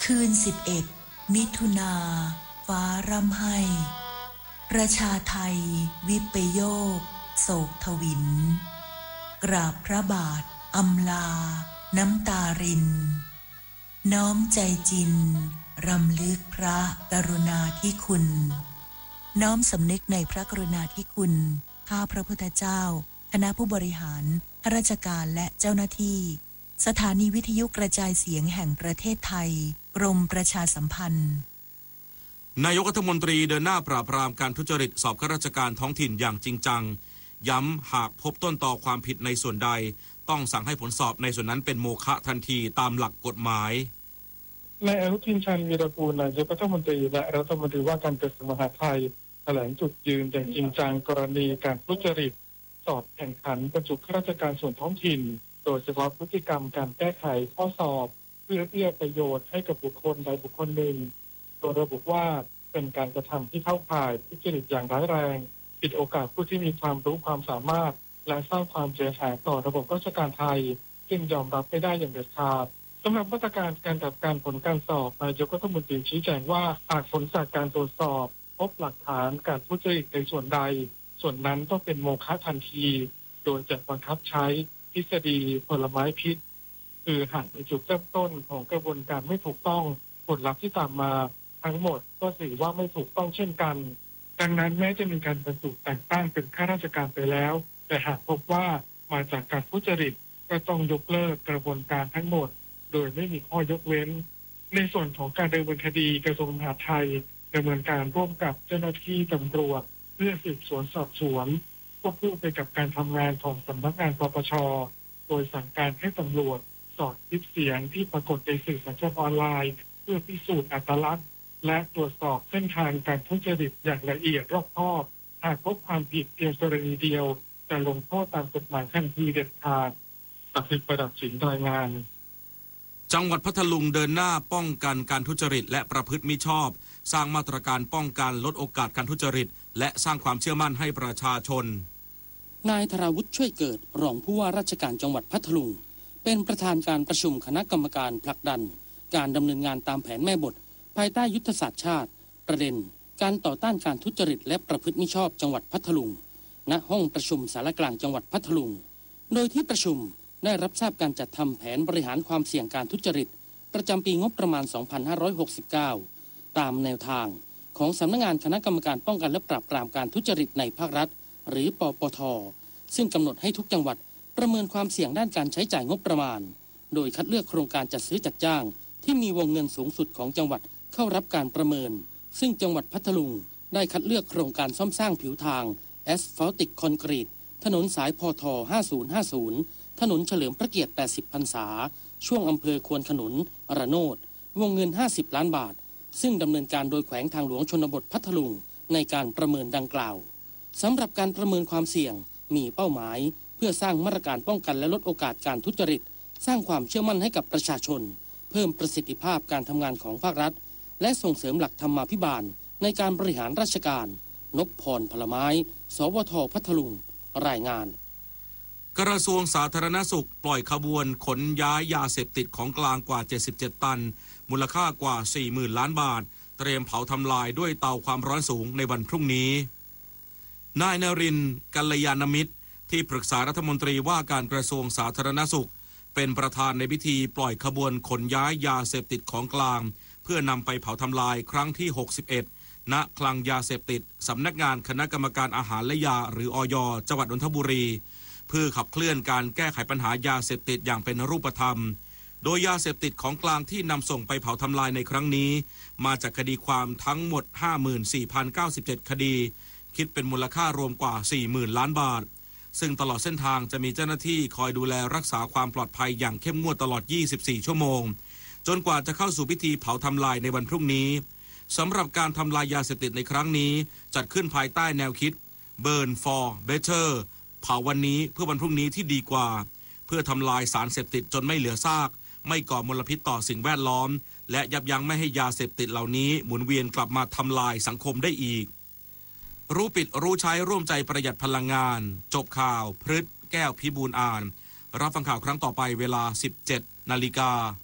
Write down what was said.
คืน11 มิถุนาฟ้าร่ำไห้ประชาไทยวิปโยคโศกทวินกราบพระบาทอำลาน้ำตารินน้อมใจจินรำลึกพระกรุณาธิคุณน้อมสำนึกในพระกรุณาธิคุณข้าพระพุทธเจ้าคณะผู้บริหารข้าราชการและเจ้าหน้าที่สถานีวิทยุกระจายเสียงแห่งประเทศไทยกรมประชาสัมพันธ์นายกรัฐมนตรีเดินหน้าปราบปรามการทุจริตสอบข้าราชการท้องถิ่นอย่างจริงจังย้ำหากพบต้นตอความผิดในส่วนใดต้องสั่งให้ผลสอบในส่วนนั้นเป็นโมฆะทันทีตามหลักกฎหมายนายอนุทินชาญวีรกูลนายกรัฐมนตรีและรัฐมนตรีว่าการกระทรวงมหาดไทยแถลงจุดยืนอย่างจริงจังกรณีการทุจริตสอบแข่งขันบรรจุข้าราชการส่วนท้องถิ่นโดยเฉพาะพฤติกรรมการแก้ไขข้อสอบเพื่อเอื้อประโยชน์ให้กับบุคคลใดบุคคลหนึ่งโดยระบุว่าเป็นการกระทำที่เข้าข่ายทุจริตอย่างร้ายแรงปิดโอกาสผู้ที่มีความรู้ความสามารถและสร้างความเสียหายต่อระบบราชการไทยจึงยอมรับไม่ได้อย่างเด็ดขาดสำหรับมาตรการการจัดการผลการสอบนายกรัฐมนตรีชี้แจงว่าหากผลจากการตรวจสอบพบหลักฐานการทุจริตในส่วนใดส่วนนั้นต้องเป็นโมฆะทันทีโดยจะบังคับใช้ทฤษฎีผลไม้พิษคือหากในจุดเริ่มต้นของกระบวนการไม่ถูกต้องผลลัพธ์ที่ตามมาทั้งหมดก็ถือว่าไม่ถูกต้องเช่นกันดังนั้นแม้จะมีการบรรจุแต่งตั้งเป็นข้าราชการไปแล้วแต่หากพบว่ามาจากการทุจริตก็ต้องยกเลิกกระบวนการทั้งหมดโดยไม่มีข้อยกเว้นในส่วนของการดำเนินคดีกระทรวงมหาดไทยดำเนินการร่วมกับเจ้าหน้าที่ตำรวจเพื่อสืบสวนสอบสวนควบคู่ไปกับการทำงานของสำนักงานปปช.โดยสั่งการให้ตำรวจสอดคลิปเสียงที่ปรากฏในสื่อสังคมออนไลน์เพื่อพิสูจน์อัตลักษณ์และตรวจสอบเส้นทางการทุจริตอย่างละเอียดรอบคอบหากพบความผิดเพียงกรณีเดียวจะลงโทษตามกฎหมายทันทีเด็ดขาดศักดิ์สิทธิ์ประดับสินรายงานจังหวัดพัทลุงเดินหน้าป้องกันการทุจริตและประพฤติมิชอบสร้างมาตรการป้องกันลดโอกาสการทุจริตและสร้างความเชื่อมั่นให้ประชาชนนายธราวุฒิช่วยเกิดรองผู้ว่าราชการจังหวัดพัทลุงเป็นประธานการประชุมคณะกรรมการผลักดันการดำเนินงานตามแผนแม่บทภายใต้ยุทธศาสตร์ชาติประเด็นการต่อต้านการทุจริตและประพฤติมิชอบจังหวัดพัทลุงณห้องประชุมสารกลางจังหวัดพัทลุงโดยที่ประชุมได้รับทราบการจัดทำแผนบริหารความเสี่ยงการทุจริตประจำปีงบประมาณ 2569 ตามแนวทางของสำนักงานคณะกรรมการป้องกันและปราบปรามการทุจริตในภาครัฐหรือปปท.ซึ่งกำหนดให้ทุกจังหวัดประเมินความเสี่ยงด้านการใช้จ่ายงบประมาณโดยคัดเลือกโครงการจัดซื้อจัดจ้างที่มีวงเงินสูงสุดของจังหวัดเข้ารับการประเมินซึ่งจังหวัดพัทลุงได้คัดเลือกโครงการซ่อมสร้างผิวทางแอสฟัลติกคอนกรีตถนนสายพท5050ถนนเฉลิมพระเกียรติ80พรรษาช่วงอำเภอควนขนุนระโนดวงเงิน50ล้านบาทซึ่งดำเนินการโดยแขวงทางหลวงชนบทพัทลุงในการประเมินดังกล่าวสำหรับการประเมินความเสี่ยงมีเป้าหมายเพื่อสร้างมาตรการป้องกันและลดโอกาสการทุจริตสร้างความเชื่อมั่นให้กับประชาชนเพิ่มประสิทธิภาพการทำงานของภาครัฐและส่งเสริมหลักธรรมาภิบาลในการบริหารราชการนพพรพลไม้สวท.พัทลุงรายงานกระทรวงสาธารณสุขปล่อยขบวนขนย้ายยาเสพติดของกลางกว่า77ตันมูลค่ากว่า 40,000 ล้านบาทเตรียมเผาทำลายด้วยเตาความร้อนสูงในวันพรุ่งนี้นายนรินทร์กัลยาณมิตรที่ปรึกษารัฐมนตรีว่าการกระทรวงสาธารณสุขเป็นประธานในพิธีปล่อยขบวนขนย้ายยาเสพติดของกลางเพื่อนำไปเผาทำลายครั้งที่61ณคลังยาเสพติดสำนักงานคณะกรรมการอาหารและยาหรืออย.จังหวัดนนทบุรีเพื่อขับเคลื่อนการแก้ไขปัญหายาเสพติดอย่างเป็นรูปธรรมโดยยาเสพติดของกลางที่นำส่งไปเผาทำลายในครั้งนี้มาจากคดีความทั้งหมด 54,097 คดีคิดเป็นมูลค่ารวมกว่า 40,000 ล้านบาทซึ่งตลอดเส้นทางจะมีเจ้าหน้าที่คอยดูแลรักษาความปลอดภัยอย่างเข้มงวดตลอด 24 ชั่วโมงจนกว่าจะเข้าสู่พิธีเผาทำลายในวันพรุ่งนี้สำหรับการทำลายยาเสพติดในครั้งนี้จัดขึ้นภายใต้แนวคิด Burn for Better เผาวันนี้เพื่อวันพรุ่งนี้ที่ดีกว่าเพื่อทำลายสารเสพติดจนไม่เหลือซากไม่ก่อมลพิษต่อสิ่งแวดล้อมและยับยั้งไม่ให้ยาเสพติดเหล่านี้หมุนเวียนกลับมาทำลายสังคมได้อีกรู้ปิดรู้ใช้ร่วมใจประหยัดพลังงานจบข่าวพฤทธิ์แก้วพิบูลย์อ่านรับฟังข่าวครั้งต่อไปเวลา 17 นาฬิกา